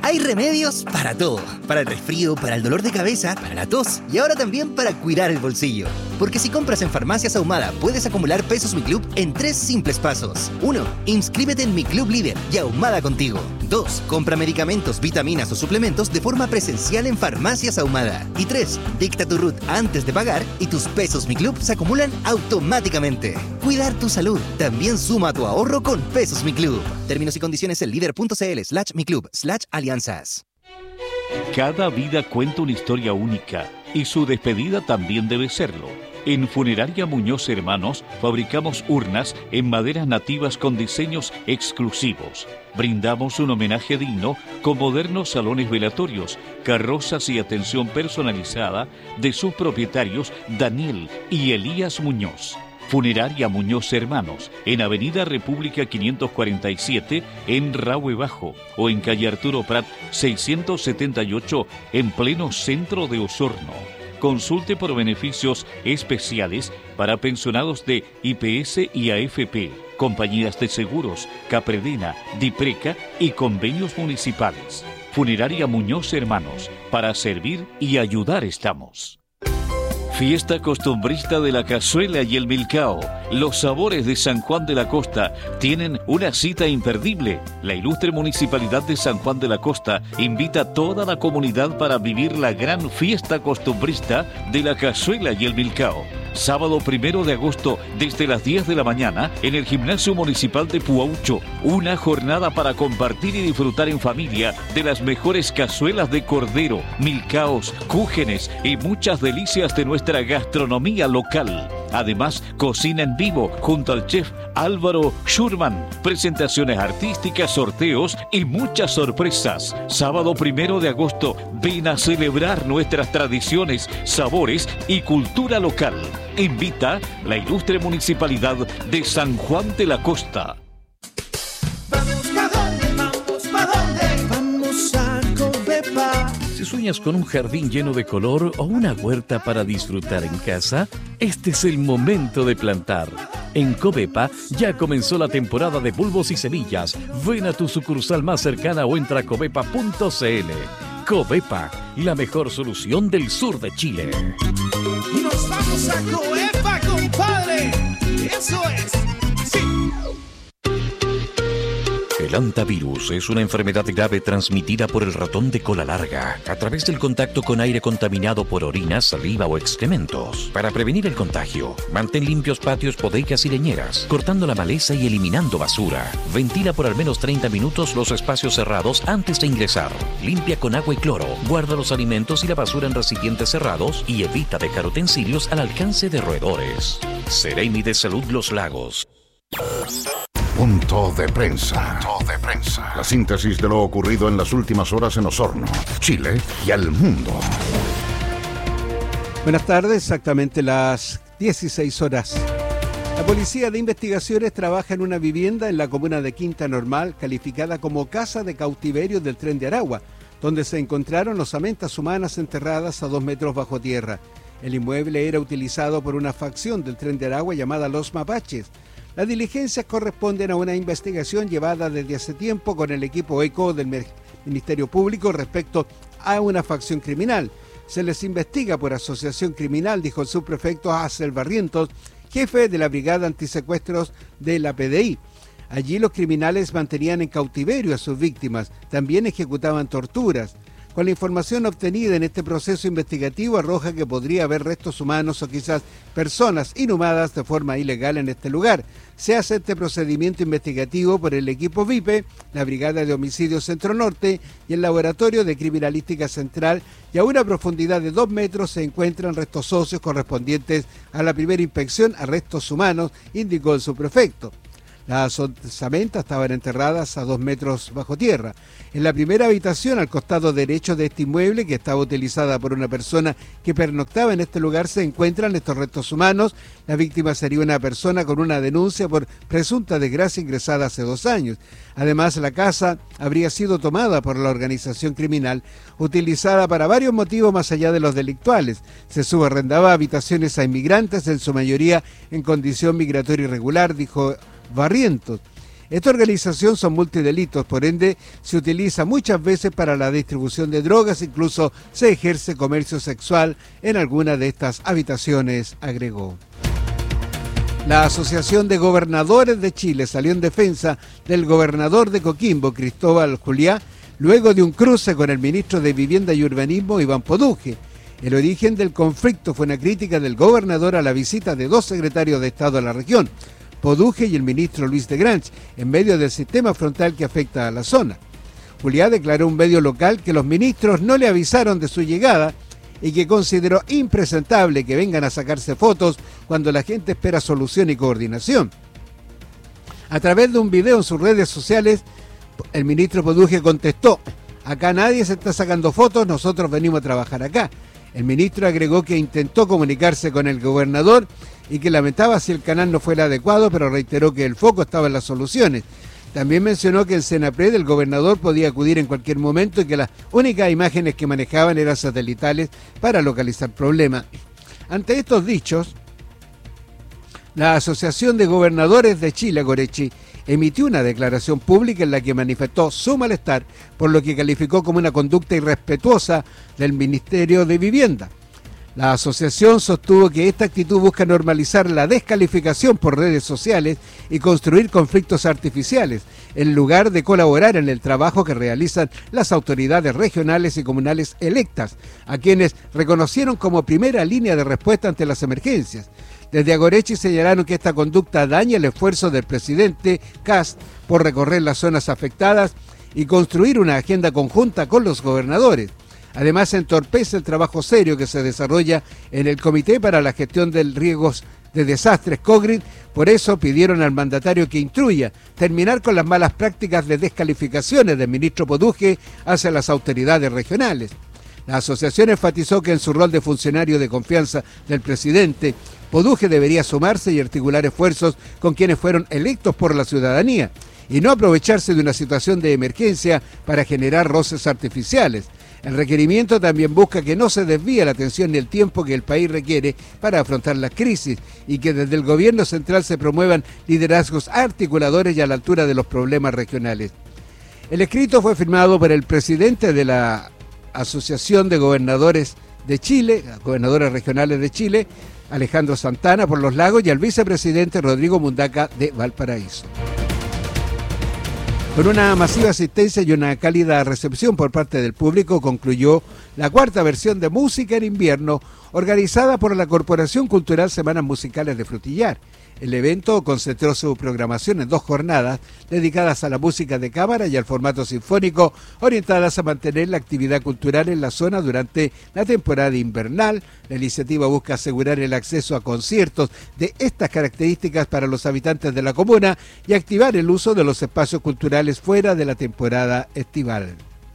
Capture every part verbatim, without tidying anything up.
Hay remedios para todo. Para el resfrío, para el dolor de cabeza, para la tos y ahora también para cuidar el bolsillo. Porque si compras en Farmacias Ahumada, puedes acumular pesos Mi Club en tres simples pasos. uno. Inscríbete en Mi Club Líder y Ahumada contigo. dos. Compra medicamentos, vitaminas o suplementos de forma presencial en Farmacias Ahumada. Y tres. Dicta tu R U T antes de pagar y tus pesos Mi Club se acumulan automáticamente. Cuidar tu salud también suma a tu ahorro con pesos Mi Club. Términos y condiciones en líder.cl slash Mi Club slash alianzas. Cada vida cuenta una historia única y su despedida también debe serlo. En Funeraria Muñoz Hermanos fabricamos urnas en maderas nativas con diseños exclusivos. Brindamos un homenaje digno con modernos salones velatorios, carrozas y atención personalizada de sus propietarios Daniel y Elías Muñoz. Funeraria Muñoz Hermanos, en Avenida República quinientos cuarenta y siete, en Rahue Bajo, o en calle Arturo Prat seiscientos setenta y ocho, en pleno centro de Osorno. Consulte por beneficios especiales para pensionados de I P S y A F P, compañías de seguros, Capredena, Dipreca y convenios municipales. Funeraria Muñoz Hermanos, para servir y ayudar estamos. Fiesta costumbrista de la cazuela y el milcao. Los sabores de San Juan de la Costa tienen una cita imperdible. La ilustre Municipalidad de San Juan de la Costa invita a toda la comunidad para vivir la gran fiesta costumbrista de la cazuela y el milcao. Sábado primero de agosto, desde las diez de la mañana, en el Gimnasio Municipal de Puaucho. Una jornada para compartir y disfrutar en familia de las mejores cazuelas de cordero, milcaos, cúgenes y muchas delicias de nuestra gastronomía local. Además, cocina en vivo junto al chef Álvaro Schurman. Presentaciones artísticas, sorteos y muchas sorpresas. Sábado primero de agosto, ven a celebrar nuestras tradiciones, sabores y cultura local. Invita la ilustre Municipalidad de San Juan de la Costa. Vamos, ¿pa' dónde? Vamos, ¿pa' dónde? Vamos a Covepa. Si sueñas con un jardín lleno de color o una huerta para disfrutar en casa, este es el momento de plantar. En Covepa ya comenzó la temporada de bulbos y semillas. Ven a tu sucursal más cercana o entra a covepa punto c l. Covepa, la mejor solución del sur de Chile. Nos vamos a Covepa, compadre. Eso es. Sí. El hantavirus es una enfermedad grave transmitida por el ratón de cola larga a través del contacto con aire contaminado por orina, saliva o excrementos. Para prevenir el contagio, mantén limpios patios, bodegas y leñeras, cortando la maleza y eliminando basura. Ventila por al menos treinta minutos los espacios cerrados antes de ingresar. Limpia con agua y cloro. Guarda los alimentos y la basura en recipientes cerrados y evita dejar utensilios al alcance de roedores. Seremi de Salud Los Lagos. Punto de prensa. Punto de prensa. La síntesis de lo ocurrido en las últimas horas en Osorno, Chile y al mundo. Buenas tardes, exactamente las dieciséis horas. La Policía de Investigaciones trabaja en una vivienda en la comuna de Quinta Normal, calificada como casa de cautiverio del Tren de Aragua, donde se encontraron osamentas humanas enterradas a dos metros bajo tierra. El inmueble era utilizado por una facción del Tren de Aragua llamada Los Mapaches. Las diligencias corresponden a una investigación llevada desde hace tiempo con el equipo ECO del Ministerio Público respecto a una facción criminal. Se les investiga por asociación criminal, dijo el subprefecto Axel Barrientos, jefe de la Brigada Antisecuestros de la P D I. Allí los criminales mantenían en cautiverio a sus víctimas, también ejecutaban torturas. Con la información obtenida en este proceso investigativo arroja que podría haber restos humanos o quizás personas inhumadas de forma ilegal en este lugar. Se hace este procedimiento investigativo por el equipo V I P E, la Brigada de Homicidios Centro Norte y el Laboratorio de Criminalística Central, y a una profundidad de dos metros se encuentran restos óseos correspondientes a la primera inspección a restos humanos, indicó el subprefecto. Las osamentas estaban enterradas a dos metros bajo tierra. En la primera habitación, al costado derecho de este inmueble, que estaba utilizada por una persona que pernoctaba en este lugar, se encuentran estos restos humanos. La víctima sería una persona con una denuncia por presunta desgracia ingresada hace dos años. Además, la casa habría sido tomada por la organización criminal, utilizada para varios motivos más allá de los delictuales. Se subarrendaba habitaciones a inmigrantes, en su mayoría en condición migratoria irregular, dijo Barrientos. Esta organización son multidelitos, por ende se utiliza muchas veces para la distribución de drogas, incluso se ejerce comercio sexual en alguna de estas habitaciones, agregó. La Asociación de Gobernadores de Chile salió en defensa del gobernador de Coquimbo, Cristóbal Juliá, luego de un cruce con el ministro de Vivienda y Urbanismo, Iván Poduje. El origen del conflicto fue una crítica del gobernador a la visita de dos secretarios de Estado a la región, Poduje y el ministro Luis de Granch, en medio del sistema frontal que afecta a la zona. Juliá declaró a un medio local que los ministros no le avisaron de su llegada y que consideró impresentable que vengan a sacarse fotos cuando la gente espera solución y coordinación. A través de un video en sus redes sociales, el ministro Poduje contestó: acá nadie se está sacando fotos, nosotros venimos a trabajar acá. El ministro agregó que intentó comunicarse con el gobernador y que lamentaba si el canal no fuera adecuado, pero reiteró que el foco estaba en las soluciones. También mencionó que el Senapred del gobernador podía acudir en cualquier momento y que las únicas imágenes que manejaban eran satelitales para localizar problemas. Ante estos dichos, la Asociación de Gobernadores de Chile, Gorechi, emitió una declaración pública en la que manifestó su malestar por lo que calificó como una conducta irrespetuosa del Ministerio de Vivienda. La asociación sostuvo que esta actitud busca normalizar la descalificación por redes sociales y construir conflictos artificiales, en lugar de colaborar en el trabajo que realizan las autoridades regionales y comunales electas, a quienes reconocieron como primera línea de respuesta ante las emergencias. Desde Agorechi señalaron que esta conducta daña el esfuerzo del presidente Kast por recorrer las zonas afectadas y construir una agenda conjunta con los gobernadores. Además, entorpece el trabajo serio que se desarrolla en el Comité para la Gestión de Riesgos de Desastres, COGRID. Por eso pidieron al mandatario que instruya terminar con las malas prácticas de descalificaciones del ministro Poduje hacia las autoridades regionales. La asociación enfatizó que en su rol de funcionario de confianza del presidente, Poduje debería sumarse y articular esfuerzos con quienes fueron electos por la ciudadanía y no aprovecharse de una situación de emergencia para generar roces artificiales. El requerimiento también busca que no se desvíe la atención ni el tiempo que el país requiere para afrontar las crisis y que desde el gobierno central se promuevan liderazgos articuladores y a la altura de los problemas regionales. El escrito fue firmado por el presidente de la Asociación de Gobernadores de Chile, Gobernadores Regionales de Chile, Alejandro Santana por los Lagos, y al vicepresidente Rodrigo Mundaca de Valparaíso. Con una masiva asistencia y una cálida recepción por parte del público, concluyó la cuarta versión de Música en Invierno, organizada por la Corporación Cultural Semanas Musicales de Frutillar. El evento concentró su programación en dos jornadas dedicadas a la música de cámara y al formato sinfónico, orientadas a mantener la actividad cultural en la zona durante la temporada invernal. La iniciativa busca asegurar el acceso a conciertos de estas características para los habitantes de la comuna y activar el uso de los espacios culturales fuera de la temporada estival.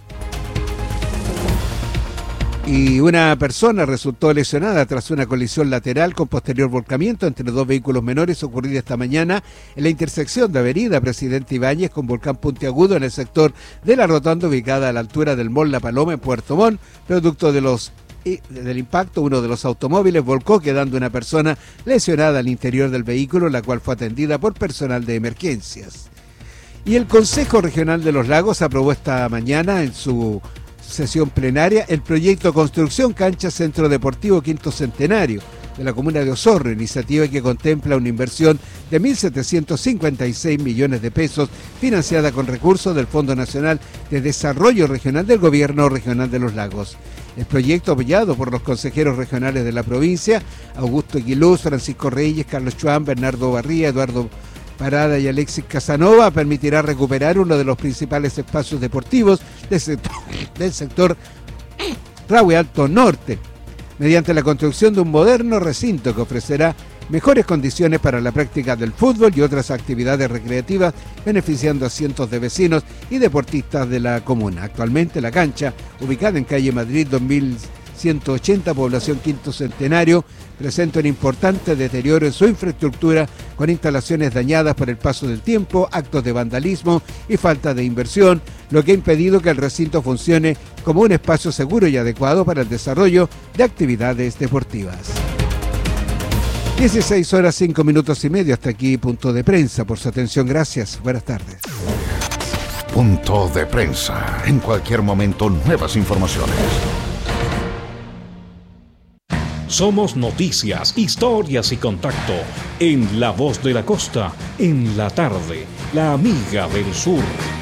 Y una persona resultó lesionada tras una colisión lateral con posterior volcamiento entre dos vehículos menores ocurrida esta mañana en la intersección de Avenida Presidente Ibáñez con Volcán Puntiagudo en el sector de la rotonda ubicada a la altura del Mall La Paloma en Puerto Montt. Producto de los del impacto, uno de los automóviles volcó, quedando una persona lesionada al interior del vehículo, la cual fue atendida por personal de emergencias. Y el Consejo Regional de los Lagos aprobó esta mañana en su sesión plenaria el proyecto Construcción Cancha Centro Deportivo Quinto Centenario de la comuna de Osorno, iniciativa que contempla una inversión de mil setecientos cincuenta y seis millones de pesos financiada con recursos del Fondo Nacional de Desarrollo Regional del Gobierno Regional de los Lagos. El proyecto, apoyado por los consejeros regionales de la provincia, Augusto Aguiluz, Francisco Reyes, Carlos Chuán, Bernardo Barría, Eduardo Parada y Alexis Casanova, permitirá recuperar uno de los principales espacios deportivos del sector, del sector Rahue Alto Norte, mediante la construcción de un moderno recinto que ofrecerá mejores condiciones para la práctica del fútbol y otras actividades recreativas, beneficiando a cientos de vecinos y deportistas de la comuna. Actualmente la cancha, ubicada en calle Madrid dos mil ciento ochenta, población Quinto Centenario, presenta un importante deterioro en su infraestructura, con instalaciones dañadas por el paso del tiempo, actos de vandalismo y falta de inversión, lo que ha impedido que el recinto funcione como un espacio seguro y adecuado para el desarrollo de actividades deportivas. dieciséis horas cinco minutos y medio. Hasta aquí Punto de Prensa. Por su atención, gracias. Buenas tardes. Punto de Prensa. En cualquier momento, nuevas informaciones. Somos noticias, historias y contacto. En La Voz de la Costa, en la tarde, la amiga del sur.